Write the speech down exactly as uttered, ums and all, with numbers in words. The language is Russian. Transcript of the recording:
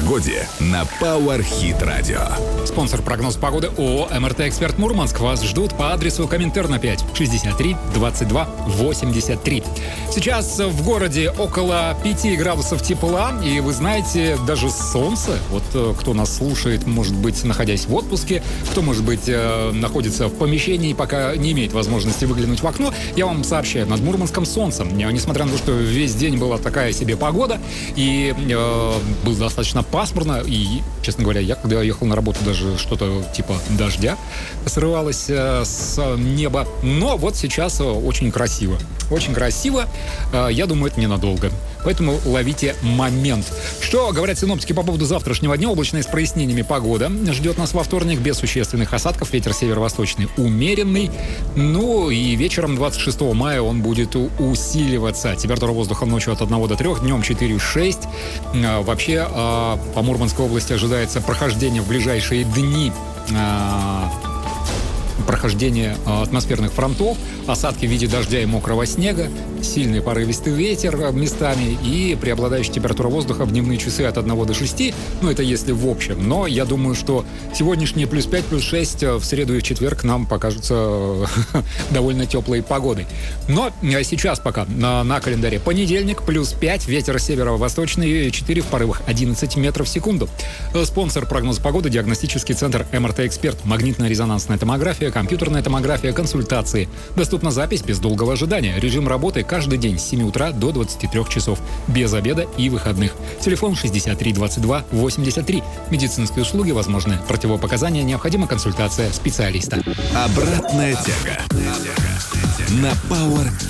погоде на Power Hit Radio. Спонсор прогноз погоды ООО МРТ Эксперт Мурманск. Вас ждут по адресу Коминтерна пять, шестьдесят три, двадцать два, восемьдесят три. Сейчас в городе около пяти градусов тепла, и вы знаете, даже солнце, вот кто нас слушает, может быть, находясь в отпуске, кто, может быть, находится в помещении, пока не имеет возможности выглянуть в окно, я вам сообщаю, над Мурманском солнцем. Несмотря на то, что весь день была такая себе погода, и э, было достаточно пасмурно, и, честно говоря, я, когда ехал на работу, даже что-то типа дождя срывалось э, с неба. Но вот сейчас э, очень красиво. Очень красиво. Э, я думаю, это ненадолго. Поэтому ловите момент. Что говорят синоптики по поводу завтрашнего дня? Облачная с прояснениями погода. Ждет нас во вторник без существенных осадков. Ветер северо-восточный умеренный. Ну и вечером двадцать шестого мая он будет усиливаться. Температура воздуха ночью от одного до трёх, днем четыре-шесть. Э, вообще э, по Мурманской области ожидается прохождение в ближайшие дни э, прохождение атмосферных фронтов, осадки в виде дождя и мокрого снега, сильный порывистый ветер местами и преобладающая температура воздуха в дневные часы от одного до шести. Ну, это если в общем. Но я думаю, что сегодняшние плюс пять, плюс шесть в среду и в четверг нам покажутся довольно теплой погодой. Но сейчас пока на, на календаре понедельник, плюс пять, ветер северо-восточный, четыре в порывах одиннадцать метров в секунду. Спонсор прогноза погоды — диагностический центр МРТ Эксперт. Магнитно-резонансная томография, компьютерная томография, консультации. Доступна запись без долгого ожидания. Режим работы каждый день с семи утра до двадцати трёх часов. Без обеда и выходных. Телефон шестьдесят три двадцать два восемьдесят три. Медицинские услуги возможны. Противопоказания, необходима консультация специалиста. Обратная тяга на Power